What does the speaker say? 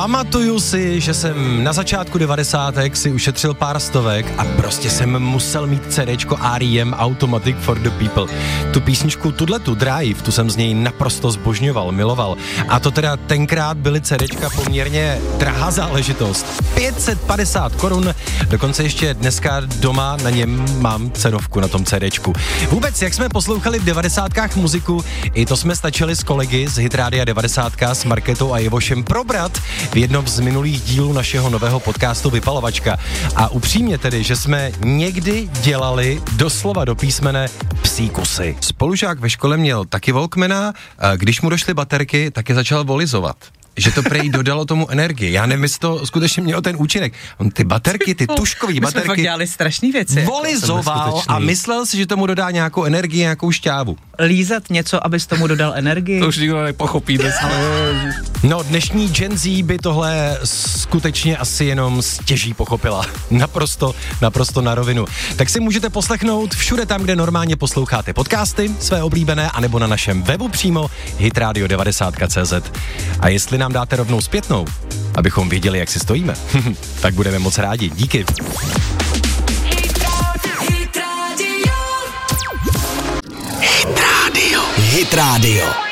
Pamatuju si, že jsem na začátku 90. si ušetřil pár stovek a prostě jsem musel mít CDčko R.E.M. Automatic for the People. Tu písničku, tu Drive, tu jsem z něj naprosto zbožňoval, miloval. A to teda tenkrát byly CDčka poměrně drahá záležitost. 550 korun, dokonce ještě dneska doma na něm mám cenovku na tom CDčku. Vůbec, jak jsme poslouchali v 90kách muziku, i to jsme stačili s kolegy z Hit Rádia 90 s Marketou a Ivošem probrat v jednom z minulých dílů našeho nového podcastu Vypalovačka. A upřímně tedy, že jsme někdy dělali doslova do písmene psí kusy. Spolužák ve škole měl taky Walkmana, a když mu došly baterky, tak je začal volizovat. Že to prej dodalo tomu energii. Já nevím, jestli to skutečně mělo ten účinek. On ty baterky, ty tuškový baterky... My jsme fakt dělali strašný věci. Volizoval a myslel si, že tomu dodá nějakou energii, nějakou šťávu. Lízat něco, abys tomu dodal energii? To už nikdo nepochopí dneska. No, dnešní Gen Z by tohle skutečně asi jenom stěží pochopila. Naprosto na rovinu. Tak si můžete poslechnout všude tam, kde normálně posloucháte podcasty, své oblíbené, anebo na našem webu přímo hitradio90.cz. A jestli nám dáte rovnou zpětnou, abychom věděli, jak si stojíme, tak budeme moc rádi. Díky. Hit Radio.